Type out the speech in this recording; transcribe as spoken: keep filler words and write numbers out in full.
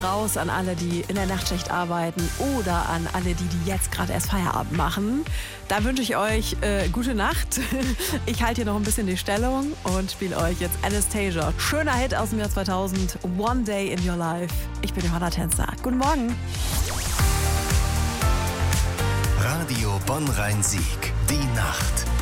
Raus an alle, die in der Nachtschicht arbeiten oder an alle, die, die jetzt gerade erst Feierabend machen. Da wünsche ich euch äh, gute Nacht. Ich halte hier noch ein bisschen die Stellung und spiele euch jetzt Anastasia. Schöner Hit aus dem Jahr zweitausend. One Day in Your Life. Ich bin Johanna Tänzer. Guten Morgen. Radio Bonn-Rhein-Sieg. Die Nacht.